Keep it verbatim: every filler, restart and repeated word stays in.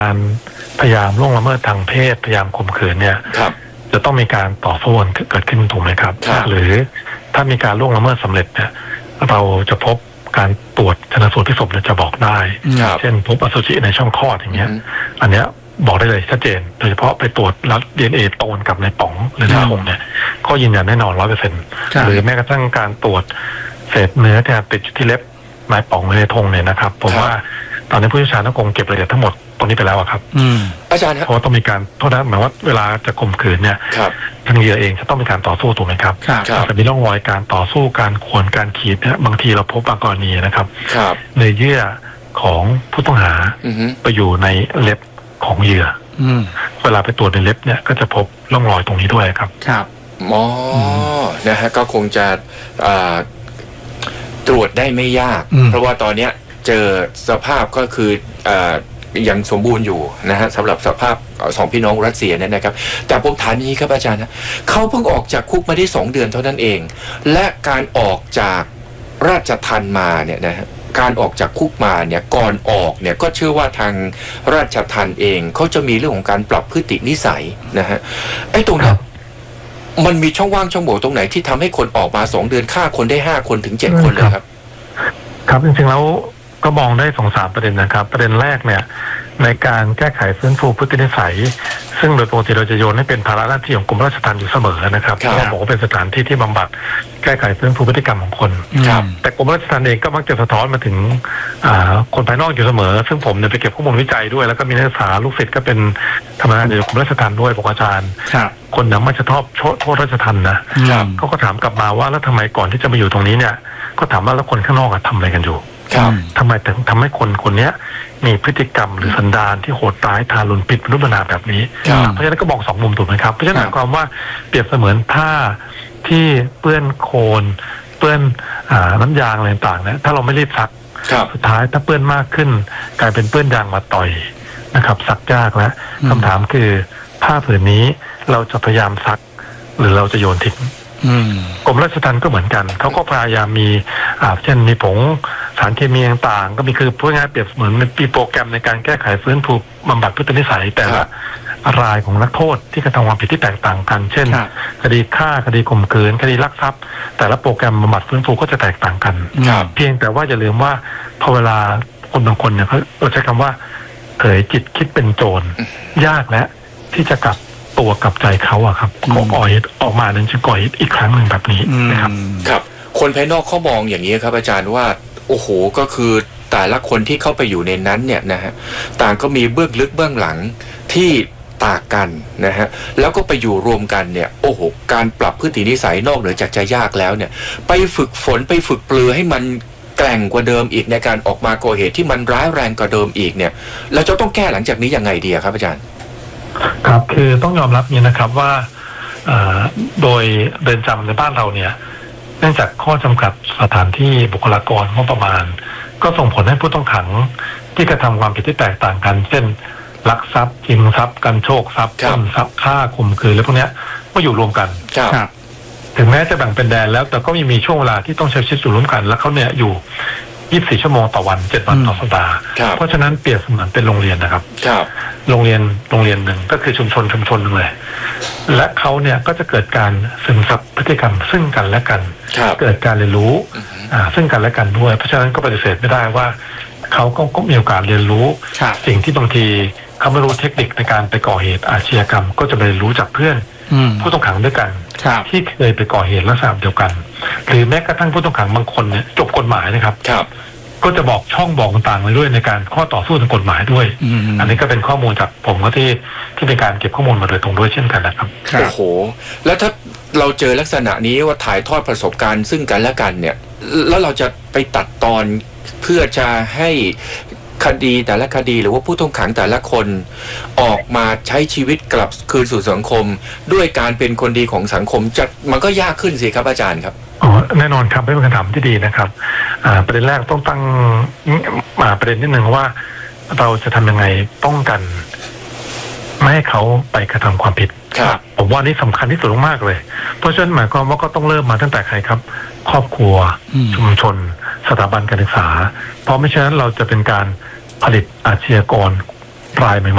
การพยายามล่วงละเมิดทางเพศพยายามข่มขืนเนี่ยจะต้องมีการต่อสู้เกิดขึ้นถูกไหมครับหรือถ้ามีการล่วงละเมิดสำเร็จเนี่ยเราจะพบการตรวจชันสูตรพลิกศพจะบอกได้เช่นพบอสุจิในช่องคลอดอย่างเงี้ยอันเนี้ยบอกได้เลยชัดเจนโดยเฉพาะไปตรวจรับ ดี เอ็น เอ ตรงกับในป๋องหรือในผงเนี่ยก็ยืนยันแน่นอนร้อยเปอร์เซ็นต์หรือแม้กระทั่งการตรวจเศษเนื้อที่ติดที่เล็บไม้ป๋องในธงเนี่ยนะครับผมว่าตอนนี้ผู้เชี่ยวชาญต้องคงเก็บรายละเอียดทั้งหมดตรงนี้ไปแล้วครับอาจารย์ครับเพราะต้องมีการโทษนะหมายว่าเวลาจะข่มขืนเนี่ยทางเหยื่อเองจะต้องมีการต่อสู้ถูกไหมครับจะมีร่องรอยการต่อสู้การข่วนการขีดเนี่ยบางทีเราพบบางกรณีนะครับในเยื่อของผู้ต้องหาไปอยู่ในเล็บของเหยื่อเวลาไปตรวจในเล็บเนี่ยก็จะพบร่องรอยตรงนี้ด้วยครับครับอ๋อนะฮะก็คงจะตรวจได้ไม่ยากเพราะว่าตอนเนี้ยเจอสภาพก็คือยังสมบูรณ์อยู่นะฮะสำหรับสภาพสองพี่น้องรัสเซียเนี่ยนะครับแต่ผมถามนี้ครับอาจารย์นะเขาเพิ่งออกจากคุกมาได้สองเดือนเท่านั้นเองและการออกจากราชทัณฑ์มาเนี่ยนะฮะการออกจากคุกมาเนี่ยก่อนออกเนี่ยก็เชื่อว่าทางราชทัณฑ์เองเขาจะมีเรื่องของการปรับพฤตินิสัยนะฮะไอ้ตรงนี้มันมีช่องว่างช่องโหว่ตรงไหนที่ทำให้คนออกมาสองเดือนฆ่าคนได้ห้าคนถึงเจ็ดคนเลยครับครับจริงๆแล้วก็มองได้สองสามประเด็นนะครับประเด็นแรกเนี่ยในการแก้ไขฟื้นฟูพฤตินิสัยซึ่งโดยปกติเราจะโยนให้เป็นภาระหน้าที่ของกรมราชทัณฑ์อยู่เสมอนะครับเพราะบอกว่าเป็นสถานที่ที่บำบัดแก้ไขฟื้นฟูพฤติกรรมของคนแต่กรมราชทัณฑ์เองก็มักจะสะท้อนมาถึงคนภายนอกอยู่เสมอซึ่งผมเนี่ยไปเก็บข้อมูลวิจัยด้วยแล้วก็มีนักศึกษาลูกศิษย์ก็เป็นทำงานอยู่กรมราชทัณฑ์ด้วยบอกอาจารย์คนเนี่ยไม่จะชอบโทษราชทัณฑ์นะเขาก็ถามกลับมาว่าแล้วทำไมก่อนที่จะมาอยู่ตรงนี้เนี่ยก็ถามว่าแล้วคนข้างนอกทำอะไรกันอยู่ทำไมถึงทำให้คนคนนี้มีพฤติกรรมหรือสันดานที่โหดร้ายทารุณผิดมนุษย์มนาแบบนี้เพราะฉะนั้นก็มองสองมุมถูกไหมครับเพราะฉะนั้นหมายความว่าเปรียบเสมือนผ้าที่เปื้อนโคลนเปื้อนน้ำยางอะไรต่างๆนะถ้าเราไม่รีบซักสุดท้ายถ้าเปื้อนมากขึ้นกลายเป็นเปื้อนยางมาต่อยนะครับซักยากแล้วคำถามคือผ้าผืนนี้เราจะพยายามซักหรือเราจะโยนทิ้งกรมราชทัณฑ์ก็เหมือนกันเขาก็พยายามมีอ่าเช่นมีผงสารเคมีต่างๆก็มีคือพูดง่ายเปรียบเหมือนมีโปรแกรมในการแก้ไขฟื้นฟูบำบัดพฤตินิสัยแต่ละรายของนักโทษที่กระทำความผิดที่แตกต่างกันเช่นคดีฆ่าคดีข่มขืนคดีลักทรัพย์แต่ละโปรแกรมบำบัดฟื้นฟูก็จะแตกต่างกันเพียงแต่ว่าอย่าลืมว่าพอเวลาคนบางคนเนี่ยเขาใช้คำว่าเผยจิตคิดเป็นโจรยากและที่จะกลับตัวกับใจเขาอะครับก็ก่อเหตุออกมานั้นจะก่อเหตุอีกครั้งหนึ่งแบบนี้นะครับครับคนภายนอกเขามองอย่างนี้ครับอาจารย์ว่าโอ้โหก็คือแต่ละคนที่เข้าไปอยู่ในนั้นเนี่ยนะฮะต่างก็มีเบื้องลึกเบื้องหลังที่ต่างกันนะฮะแล้วก็ไปอยู่รวมกันเนี่ยโอ้โหการปรับพฤตินิสัยนอกเหนือจากจะยากแล้วเนี่ยไปฝึกฝนไปฝึกปลือให้มันแกร่งกว่าเดิมอีกในการออกมาก่อเหตุที่มันร้ายแรงกว่าเดิมอีกเนี่ยเราจะต้องแก้หลังจากนี้ยังไงดีครับอาจารย์ครับคือต้องยอมรับนี่นะครับว่าโดยเรือนจำในบ้านเราเนี่ยเนื่องจากข้อจำกัดสถานที่บุคลากรงบประมาณก็ส่งผลให้ผู้ต้องขังที่กระทำความผิดที่แตกต่างกันเช่นลักทรัพย์ชิงทรัพย์กันโชคทรัพย์ปล้นทรัพย์ฆ่าข่มขืนและพวกนี้ก็อยู่รวมกันถึงแม้จะแบ่งเป็นแดนแล้วแต่ก็มีมีช่วงเวลาที่ต้องใช้ชีวิตอยู่ร่วมกันแล้วเขาเนี่ยอยู่ยี่สิบสี่ชั่วโมงต่อวันเจ็ดวันต่อสัปดาห์เพราะฉะนั้นเปรียบเสมือนเป็นโรงเรียนนะครับโรงเรียนโรงเรียนหนึ่งก็คือชุมชนชุมชนหนึ่งเลยและเขาเนี่ยก็จะเกิดการซึมซับพฤติกรรมซึ่งกันและกันเกิดการเรียนรู้ซึ่งกันและกันด้วยเพราะฉะนั้นก็ปฏิเสธไม่ได้ว่าเขาก็มีโอกาสเรียนรู้สิ่งที่บางทีเขาไม่รู้เทคนิคในการไปก่อเหตุอาชญากรรมก็จะไปเรียนรู้จากเพื่อนผู้ต้องขังด้วยกันที่เคยไปก่อเหตุลักษณะเดียวกันหรือแม้กระทั่งผู้ต้องขังบางคนเนี่ยจบกฎหมายนะครับก็จะบอกช่องบอกต่างๆไว้ด้วยในการข้อต่อสู้ทางกฎหมายด้วย อ, อันนี้ก็เป็นข้อมูลจากผมก็ที่ที่เป็นการเก็บข้อมูลมาโดยตรงด้วยเช่นกันนะครับโอ้โหแล้วถ้าเราเจอลักษณะนี้ว่าถ่ายทอดประสบการณ์ซึ่งกันและกันเนี่ยแล้วเราจะไปตัดตอนเพื่อจะให้คดีแต่ละคดีหรือว่าผู้ต้องขังแต่ละคนออกมาใช้ชีวิตกลับคืนสู่สังคมด้วยการเป็นคนดีของสังคมจะมันก็ยากขึ้นสิครับอาจารย์ครับอ๋อแน่นอนครับเป็นคำถามที่ดีนะครับประเด็นแรกต้องตั้งประเด็นนิดนึงว่าเราจะทำยังไงป้องกันไม่ให้เขาไปกระทำความผิดผมว่านี่สำคัญที่สุดมากเลยเพราะฉะนั้นหมายความว่าก็ต้องเริ่มมาตั้งแต่ใครครับครอบครัวชุมชนสถาบันการศึกษาเพราะไม่เช่นนั้นเราจะเป็นการผลิตอาชญากรรายใหม่